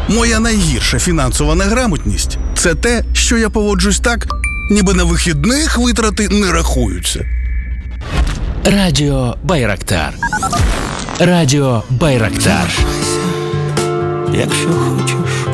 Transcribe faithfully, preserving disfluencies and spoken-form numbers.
Моя найгірша фінансова неграмотність – це те, що я поводжусь так, ніби на вихідних витрати не рахуються. Радіо Байрактар. Радіо Байрактар. Якщо хочеш